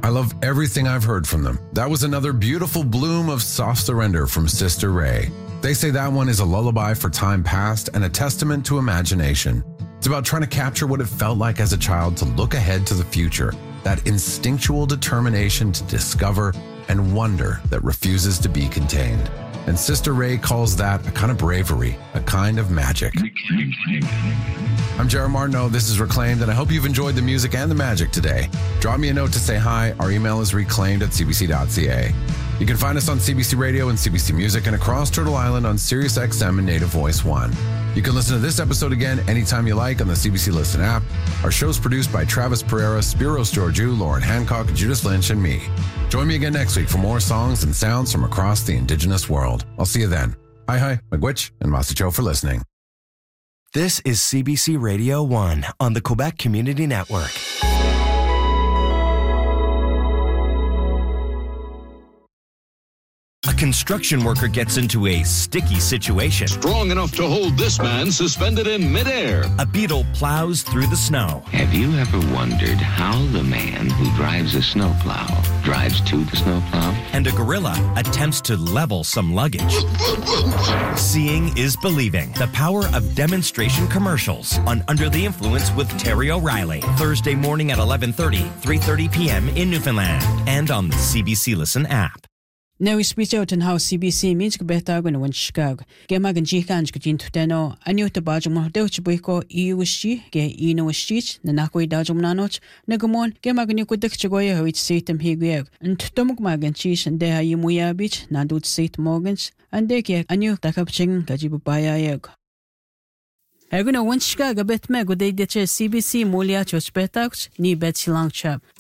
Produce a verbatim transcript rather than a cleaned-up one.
I love everything I've heard from them. That was another beautiful bloom of soft surrender from Sister Ray. They say that one is a lullaby for time past and a testament to imagination. It's about trying to capture what it felt like as a child to look ahead to the future, that instinctual determination to discover and wonder that refuses to be contained. And Sister Ray calls that a kind of bravery, a kind of magic. I'm Jared Martineau. This is Reclaimed, and I hope you've enjoyed the music and the magic today. Drop me a note to say hi. Our email is reclaimed at c b c dot c a. You can find us on C B C Radio and C B C Music and across Turtle Island on Sirius X M and Native Voice one. You can listen to this episode again anytime you like on the C B C Listen app. Our show's produced by Travis Pereira, Spiros Georgiou, Lauren Hancock, Judith Lynch, and me. Join me again next week for more songs and sounds from across the Indigenous world. I'll see you then. Hi, hi, Miigwech, and Masicho for listening. This is C B C Radio one on the Quebec Community Network. A construction worker gets into a sticky situation. Strong enough to hold this man suspended in midair. A beetle plows through the snow. Have you ever wondered how the man who drives a snowplow drives to the snowplow? And a gorilla attempts to level some luggage. Seeing is believing. The power of demonstration commercials on Under the Influence with Terry O'Reilly. Thursday morning at eleven thirty, three thirty p.m. in Newfoundland and on the C B C Listen app. Now we speak out on how C B C means go better when one Chicago. Gema gan jikan go tin tuteno anyo to bajum mo deutsch boyko iushi ge ino stich na nakoi dajum nanoch nagumon gema gan ko dik chigoya ho it setem higeg and tomuk magan chish and there you muya beach na dut set morgens and de ke anyo takapching gajibu baya yeg. Eguna one Chicago bet me go de C B C molia choch betaks ni bet silang chap.